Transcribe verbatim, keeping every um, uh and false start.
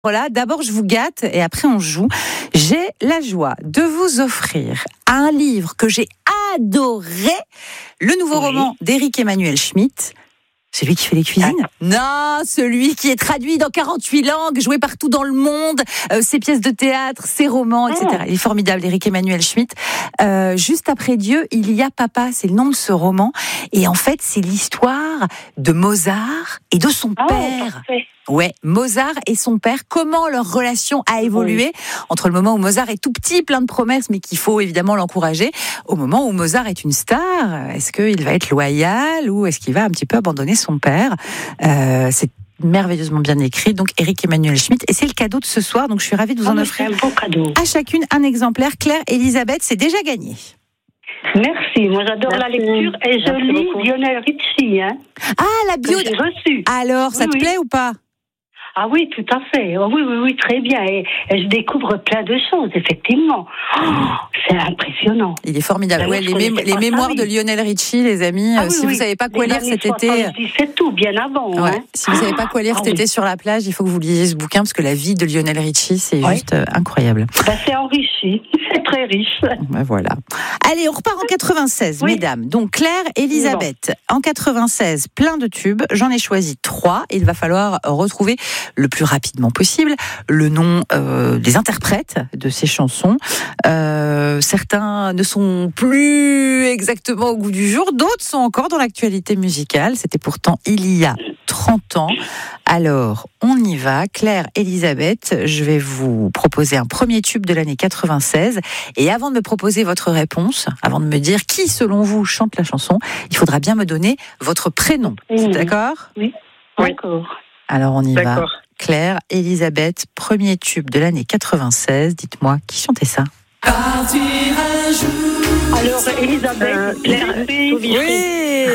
Voilà, d'abord je vous gâte et après on joue. J'ai la joie de vous offrir un livre que j'ai adoré, le nouveau oui. roman d'Éric Emmanuel Schmitt. C'est lui qui fait les cuisines ? Non, celui qui est traduit dans quarante-huit langues, joué partout dans le monde, euh, ses pièces de théâtre, ses romans, et cetera. Il est formidable, Éric Emmanuel Schmitt. Euh, juste après Dieu, il y a Papa, c'est le nom de ce roman. Et en fait, c'est l'histoire de Mozart et de son oh, père. Parfait. Ouais, Mozart et son père, comment leur relation a évolué oui. entre le moment où Mozart est tout petit, plein de promesses, mais qu'il faut évidemment l'encourager, au moment où Mozart est une star. Est-ce qu'il va être loyal ou est-ce qu'il va un petit peu abandonner son père ? euh, C'est merveilleusement bien écrit, donc Éric Emmanuel Schmitt, et c'est le cadeau de ce soir, donc je suis ravie de vous oh, en offrir un beau cadeau. À chacune un exemplaire. Claire Elisabeth, c'est déjà gagné. Merci, moi j'adore Merci. la lecture et je Merci lis beaucoup. Lionel Richie. Hein, ah, la bio que j'ai reçue. Alors, ça oui, te oui. plaît ou pas ? Ah oui, tout à fait. Oh, oui, oui, oui, très bien. Et, et je découvre plein de choses, effectivement. Oh, c'est impressionnant. Il est formidable. Ouais, les, mé- les mémoires de Lionel Richie, les amis. Ah, euh, oui, si oui. vous savez pas quoi les lire cet été, c'est tout bien avant. Ouais. Hein. Si vous savez pas quoi lire ah, cet oui. été sur la plage, il faut que vous lisiez ce bouquin parce que la vie de Lionel Richie, c'est ouais. juste euh, incroyable. Bah, c'est enrichi, c'est très riche. Bah, voilà. Allez, on repart en quatre-vingt-seize, oui. mesdames. Donc Claire Elisabeth, bon. en quatre-vingt-seize, plein de tubes. J'en ai choisi trois. Il va falloir retrouver le plus rapidement possible le nom euh, des interprètes de ces chansons. Euh, certains ne sont plus exactement au goût du jour, d'autres sont encore dans l'actualité musicale. C'était pourtant il y a trente ans. Alors, on y va. Claire Elisabeth, je vais vous proposer un premier tube de l'année quatre-vingt-seize. Et avant de me proposer votre réponse, avant de me dire qui, selon vous, chante la chanson, il faudra bien me donner votre prénom. Mmh. D'accord ? Oui, d'accord. Alors, on y d'accord. va. Claire Elisabeth, premier tube de l'année quatre-vingt-seize. Dites-moi, qui chantait ça ? Alors, Elisabeth, euh, Claire, oui.